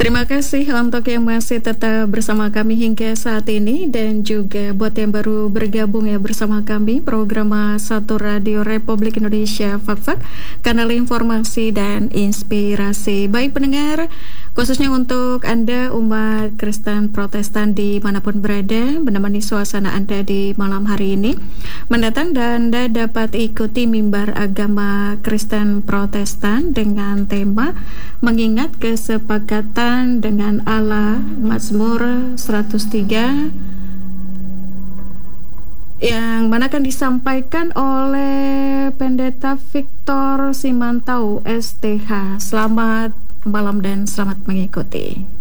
Terima kasih untuk yang masih tetap bersama kami hingga saat ini, dan juga buat yang baru bergabung ya bersama kami, program Satu Radio Republik Indonesia Fak-Fak, kanal informasi dan inspirasi. Baik pendengar, khususnya untuk Anda umat Kristen Protestan dimanapun berada, menemani suasana Anda di malam hari ini mendatang, dan Anda dapat ikuti mimbar agama Kristen Protestan dengan tema mengingat kesepakatan dengan Allah, Mazmur 103, yang mana akan disampaikan oleh Pendeta Victor Simantau STH. Selamat malam dan selamat mengikuti.